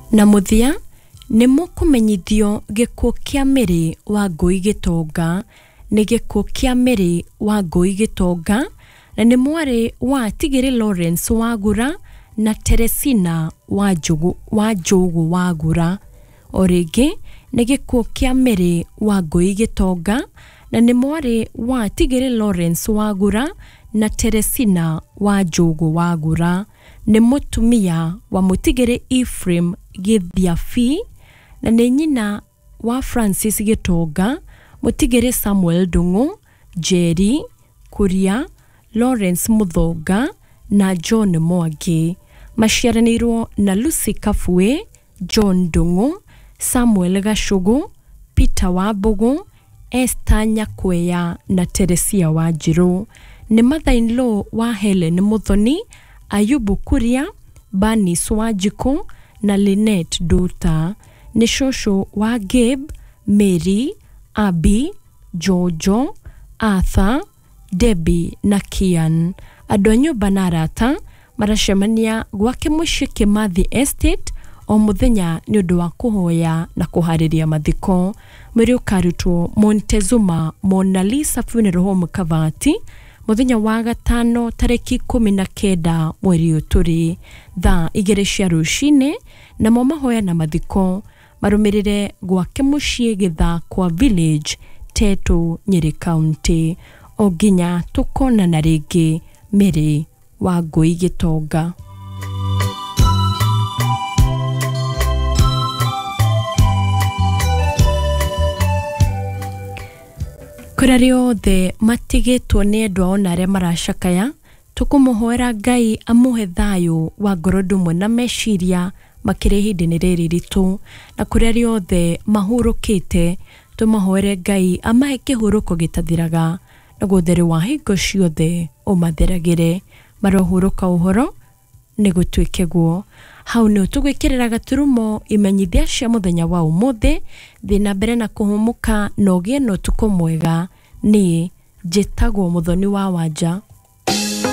Na muthia ni mukumenyithio gikuo kia Mary Wangui Gitonga ni gikuo kia Mary Wangui Gitonga na ni mwari wa Tigiri Lawrence Wagura na Teresina Wanjogu Wagura. Origi ni gikuo kia Mary Wangui Gitonga na ni mwari wa Tigiri Lawrence Wagura na Teresina Wanjogu Wagura. Ni mutumia wa Mutigiri Ephraim Githiafi na ni nyina wa Francis Gitonga, Mutigiri Samuel Dungu, Jerry Kuria, Lawrence Muthonga na John Mwangi. Maciaranirwo na Lucy Kafue, John Dungu, Samuel Gashugu, Peter Wabugu, Esther Nyakweya na Teresia Wanjiru. Ni mother-in-law wa Helen Muthoni, Ayubu Kuria, Banis Wanjiku na Lynette Duta. Ni shosho wa Gabe, Mary, Abby, Jojo, Arthur, Debbie na Kian. Andũ a nyũmba na arata maracemania gwake mũciĩ Kimathi Estate o mũthenya nĩ ũndũ wa kũhoya na kũharĩria mathiko. Mwĩrĩ ũkarutwo Montezuma Mona Lisa Funeral Home Kavati muthenya wa gatano tariki 19 mweri ũtũrĩ thaa 2 cia rũcinĩ, na mahoya na mathiko marumirire gwake mũciĩ Gĩthakwa Village, Teto, Nyeri County. O nginya tukonana rĩngĩ, Mary Wangui Gitonga. Kũrĩ othe matigĩtwo nĩ andũ ao na arĩa maracakaya, tukumuhoera Ngai amuhe thayũ wa ngoro ndũmwe na meciria makĩria ihinda-inĩ rĩrĩ ritũ. Na kũrĩ othe mahurũkĩte, tũmahoere Ngai amahe kĩhurũko gĩtathiraga na gũtheru wa hingo ciothe ũmatheragĩre. Marohurũka ũhoro nĩ gũtuĩke guo. Hau nĩ tũgwĩkĩrĩra gaturumo imenyithia cia mũthenya wa ũmũthĩ. Thina mbere na kũhũmũka na ũgĩe na ũtukũ mwega. Niĩ njĩtagwo Mũthoni wa Wanja.